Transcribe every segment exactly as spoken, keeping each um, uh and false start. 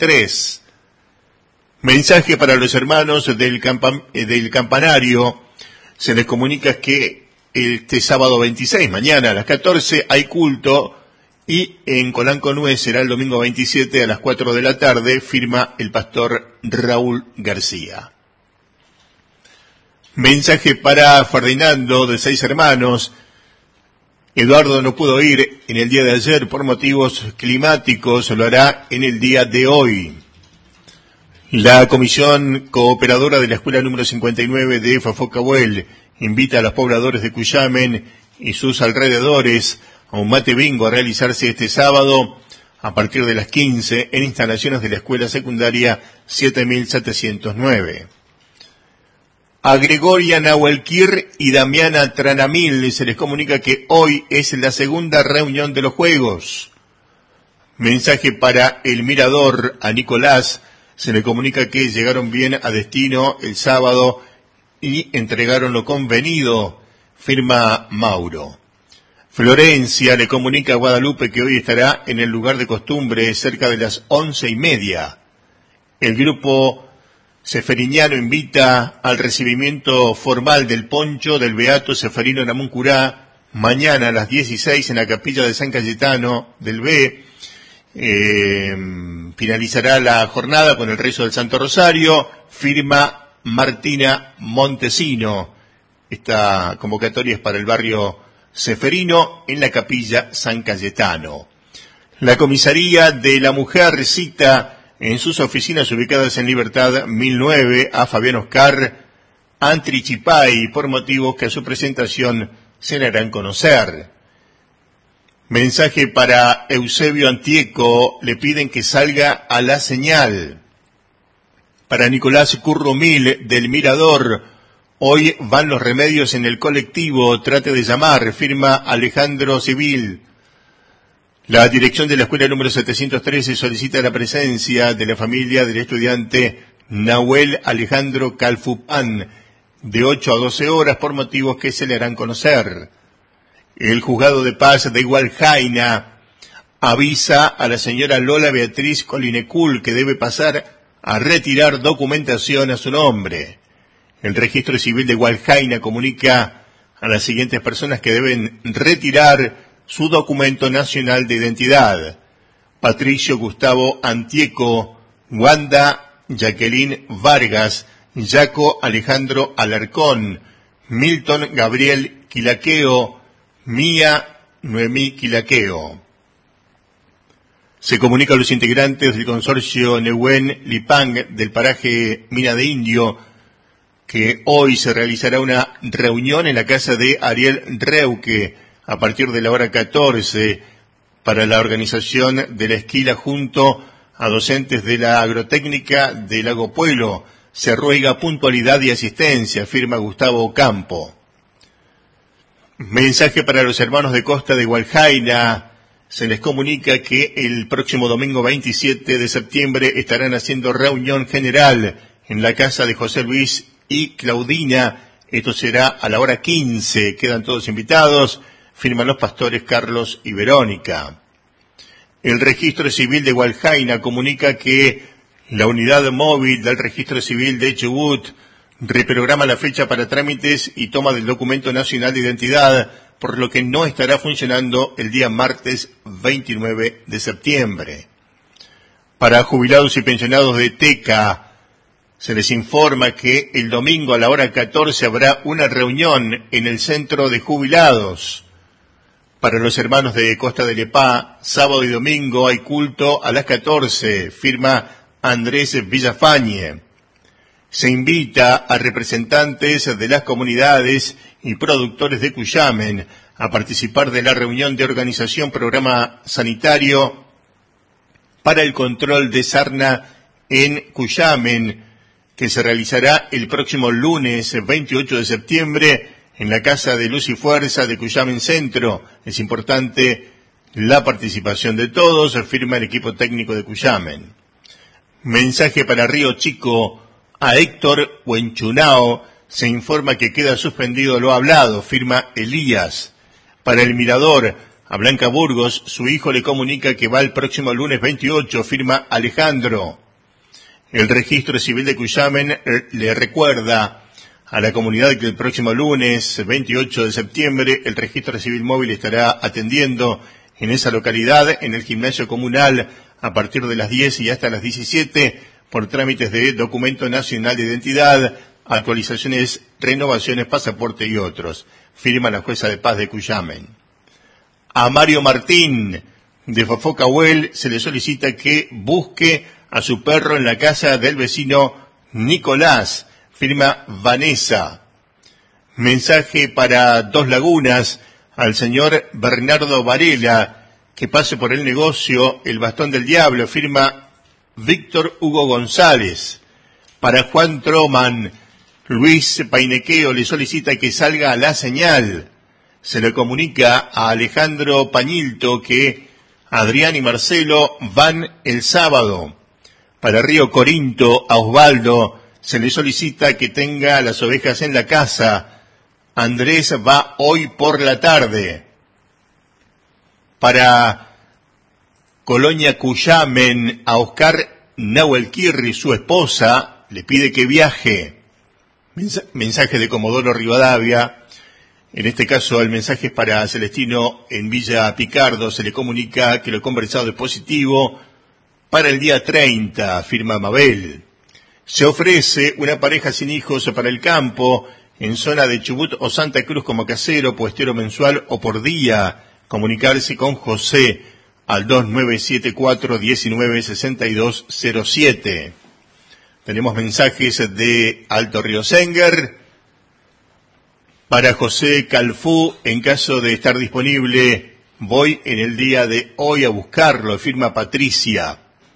tres. Mensaje para los hermanos del, campa, del campanario. Se les comunica que este sábado veintiséis, mañana a las catorce, hay culto, y en Colanco Nuez será el domingo veintisiete a las cuatro de la tarde, firma el pastor Raúl García. Mensaje para Ferdinando de Seis Hermanos. Eduardo no pudo ir en el día de ayer por motivos climáticos, lo hará en el día de hoy. La comisión cooperadora de la escuela número cincuenta y nueve de Fafocahuel invita a los pobladores de Cuyamen y sus alrededores a un mate bingo a realizarse este sábado a partir de las quince en instalaciones de la escuela secundaria siete mil setecientos nueve. A Gregoria Nahuelquir y Damiana Tranamil se les comunica que hoy es la segunda reunión de los juegos. Mensaje para El Mirador. A Nicolás se le comunica que llegaron bien a destino el sábado y entregaron lo convenido, firma Mauro. Florencia le comunica a Guadalupe que hoy estará en el lugar de costumbre cerca de las once y media. El grupo Seferiñano invita al recibimiento formal del poncho del Beato Seferino Namuncurá mañana a las dieciséis en la capilla de San Cayetano del B. Eh, finalizará la jornada con el rezo del Santo Rosario, firma Martina Montesino. Esta convocatoria es para el barrio Seferino en la capilla San Cayetano. La comisaría de la mujer cita en sus oficinas ubicadas en Libertad mil nueve a Fabián Oscar Antrichipay por motivos que a su presentación se le harán conocer. Mensaje para Eusebio Antieco, le piden que salga a la señal. Para Nicolás Currumil del Mirador, hoy van los remedios en el colectivo, trate de llamar, firma Alejandro Civil. La dirección de la escuela número setecientos trece solicita la presencia de la familia del estudiante Nahuel Alejandro Calfupán de ocho a doce horas por motivos que se le harán conocer. El juzgado de paz de Igualjaina avisa a la señora Lola Beatriz Colinecul que debe pasar a retirar documentación a su nombre. El registro civil de Igualjaina comunica a las siguientes personas que deben retirar su documento nacional de identidad: Patricio Gustavo Antieco, Wanda Jacqueline Vargas, Jaco Alejandro Alarcón, Milton Gabriel Quilaqueo, Mía Noemí Quilaqueo. Se comunica a los integrantes del consorcio Nehuen Lipang del paraje Mina de Indio que hoy se realizará una reunión en la casa de Ariel Reuque a partir de la hora catorce para la organización de la esquila junto a docentes de la agrotécnica de Lago Pueblo. Se ruega puntualidad y asistencia, firma Gustavo Ocampo. Mensaje para los hermanos de Costa de Igualjaina. Se les comunica que el próximo domingo veintisiete de septiembre estarán haciendo reunión general en la casa de José Luis y Claudina. Esto será a la hora quince. Quedan todos invitados. Firman los pastores Carlos y Verónica. El registro civil de Igualjaina comunica que la unidad móvil del registro civil de Chubut reprograma la fecha para trámites y toma del documento nacional de identidad, por lo que no estará funcionando el día martes veintinueve de septiembre. Para jubilados y pensionados de Teca, se les informa que el domingo a la hora catorce habrá una reunión en el centro de jubilados. Para los hermanos de Costa de Lepá, sábado y domingo hay culto a las catorce, firma Andrés Villafañe. Se invita a representantes de las comunidades y productores de Cuyamen a participar de la reunión de organización programa sanitario para el control de sarna en Cuyamen, que se realizará el próximo lunes veintiocho de septiembre en la Casa de Luz y Fuerza de Cuyamen Centro. Es importante la participación de todos, afirma el equipo técnico de Cuyamen. Mensaje para Río Chico. A Héctor Huenchunao se informa que queda suspendido lo hablado, firma Elías. Para El Mirador, A Blanca Burgos, su hijo le comunica que va el próximo lunes veintiocho, firma Alejandro. El registro civil de Cuyamen le recuerda a la comunidad que el próximo lunes veintiocho de septiembre el registro civil móvil estará atendiendo en esa localidad, en el gimnasio comunal, a partir de las diez y hasta las diecisiete, por trámites de documento nacional de identidad, actualizaciones, renovaciones, pasaporte y otros. Firma la jueza de paz de Cuyamen. A Mario Martín, de Fofocahuel, se le solicita que busque a su perro en la casa del vecino Nicolás. Firma Vanessa. Mensaje para Dos Lagunas, al señor Bernardo Varela, que pase por el negocio El Bastón del Diablo. Firma Víctor Hugo González. Para Juan Troman, Luis Painequeo le solicita que salga a La Señal. Se le comunica a Alejandro Pañilto que Adrián y Marcelo van el sábado. Para Río Corinto, a Osvaldo se le solicita que tenga las ovejas en la casa. Andrés va hoy por la tarde. Para Colonia Cuyamen, a Oscar Nahuelquirri, su esposa, le pide que viaje. Mensaje de Comodoro Rivadavia. En este caso, el mensaje es para Celestino en Villa Picardo. Se le comunica que lo conversado es positivo para el día treinta, firma Mabel. Se ofrece una pareja sin hijos para el campo, en zona de Chubut o Santa Cruz como casero, puestero mensual o por día. Comunicarse con José al dos nueve siete cuatro, uno nueve seis dos cero siete. Tenemos mensajes de Alto Río Senger. Para José Calfú, en caso de estar disponible, voy en el día de hoy a buscarlo, firma Patricia.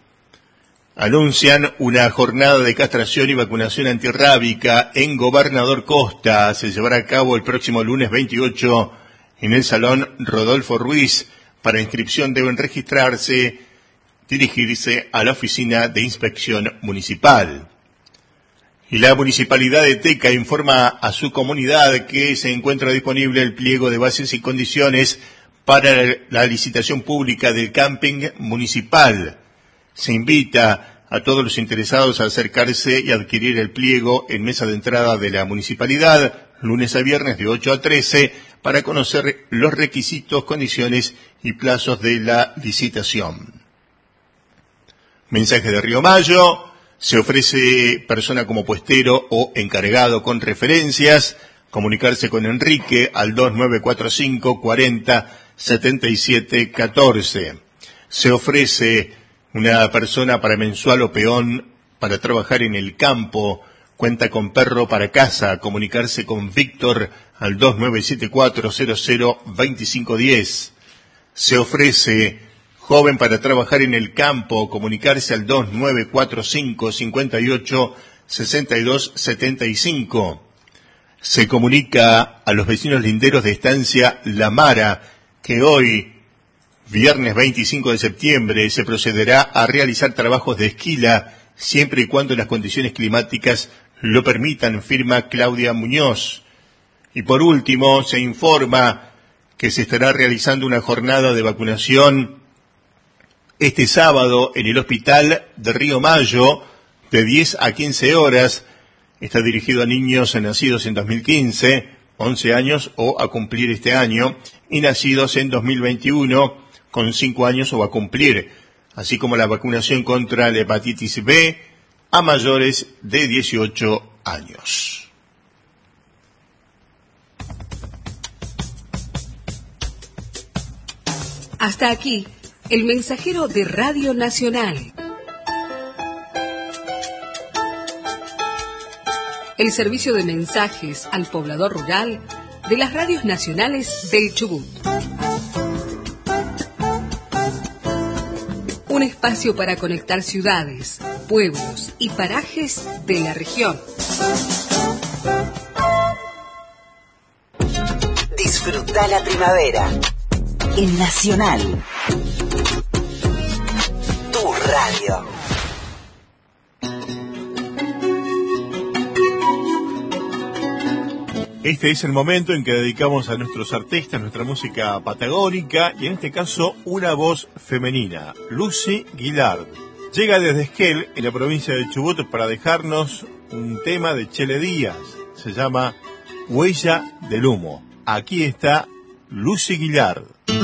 Anuncian una jornada de castración y vacunación antirrábica en Gobernador Costa. Se llevará a cabo el próximo lunes veintiocho en el Salón Rodolfo Ruiz. Para inscripción deben registrarse, dirigirse a la Oficina de Inspección Municipal. Y la Municipalidad de Teca informa a su comunidad que se encuentra disponible el pliego de bases y condiciones para la licitación pública del camping municipal. Se invita a todos los interesados a acercarse y adquirir el pliego en mesa de entrada de la municipalidad, lunes a viernes de ocho a trece, para conocer los requisitos, condiciones y plazos de la licitación. Mensaje de Río Mayo. Se ofrece persona como puestero o encargado con referencias. Comunicarse con Enrique al dos nueve cuatro cinco, cuarenta, setenta y siete, catorce. Se ofrece una persona para mensual o peón para trabajar en el campo. Cuenta con perro para casa. Comunicarse con Víctor al dos nueve siete cuatro, cero cero, veinticinco diez. Se ofrece joven para trabajar en el campo. Comunicarse al dos nueve cuatro cinco, cincuenta y ocho, sesenta y dos, setenta y cinco. Se comunica a los vecinos linderos de Estancia La Mara que hoy, viernes veinticinco de septiembre, se procederá a realizar trabajos de esquila siempre y cuando las condiciones climáticas lo permitan, firma Claudia Muñoz. Y por último, se informa que se estará realizando una jornada de vacunación este sábado en el Hospital de Río Mayo de diez a quince horas. Está dirigido a niños nacidos en dos mil quince, once años o a cumplir este año, y nacidos en dos mil veintiuno con cinco años o a cumplir, así como la vacunación contra la hepatitis B a mayores de dieciocho años. Hasta aquí, el mensajero de Radio Nacional. El servicio de mensajes al poblador rural de las radios nacionales del Chubut. Un espacio para conectar ciudades, pueblos y parajes de la región. Disfruta la primavera en Nacional. Tu radio. Este es el momento en que dedicamos a nuestros artistas nuestra música patagónica y en este caso una voz femenina, Lucy Guillard. Llega desde Esquel, en la provincia de Chubut, para dejarnos un tema de Chele Díaz. Se llama Huella del Humo. Aquí está Lucy Guillard.